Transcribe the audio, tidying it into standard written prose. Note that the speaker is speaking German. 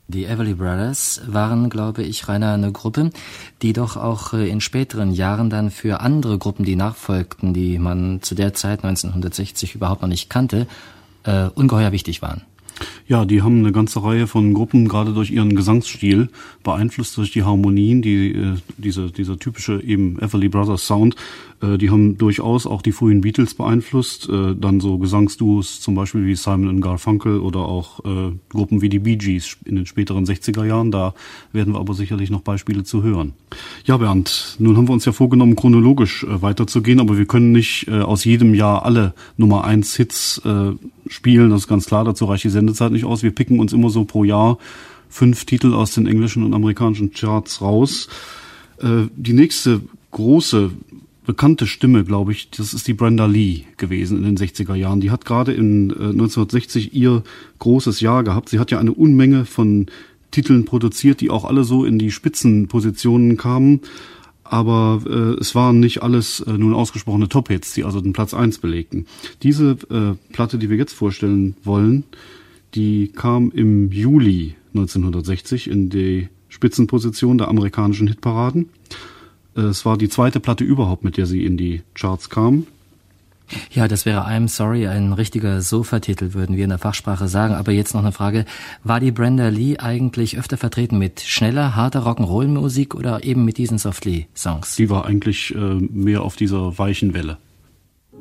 Die Everly Brothers waren, glaube ich, Rainer, eine Gruppe, die doch auch in späteren Jahren dann für andere Gruppen, die nachfolgten, die man zu der Zeit 1960 überhaupt noch nicht kannte, ungeheuer wichtig waren. Ja, die haben eine ganze Reihe von Gruppen, gerade durch ihren Gesangsstil, beeinflusst durch die Harmonien, dieser typische eben Everly Brothers Sound, die haben durchaus auch die frühen Beatles beeinflusst, dann so Gesangsduos zum Beispiel wie Simon & Garfunkel oder auch Gruppen wie die Bee Gees in den späteren 60er Jahren, da werden wir aber sicherlich noch Beispiele zu hören. Ja, Bernd, nun haben wir uns ja vorgenommen, chronologisch weiterzugehen, aber wir können nicht aus jedem Jahr alle Nummer 1 Hits spielen, das ist ganz klar, dazu reicht die Sendezeit nicht aus. Wir picken uns immer so pro Jahr 5 Titel aus den englischen und amerikanischen Charts raus. Die nächste große, bekannte Stimme, glaube ich, das ist die Brenda Lee gewesen in den 60er Jahren. Die hat gerade in 1960 ihr großes Jahr gehabt. Sie hat ja eine Unmenge von Titeln produziert, die auch alle so in die Spitzenpositionen kamen. Aber es waren nicht alles nun ausgesprochene Top-Hits, die also den Platz 1 belegten. Diese Platte, die wir jetzt vorstellen wollen, die kam im Juli 1960 in die Spitzenposition der amerikanischen Hitparaden. Es war die zweite Platte überhaupt, mit der sie in die Charts kam. Ja, das wäre I'm Sorry, ein richtiger Sofa-Titel, würden wir in der Fachsprache sagen. Aber jetzt noch eine Frage. War die Brenda Lee eigentlich öfter vertreten mit schneller, harter Rock'n'Roll-Musik oder eben mit diesen Softly-Songs? Die war eigentlich mehr auf dieser weichen Welle.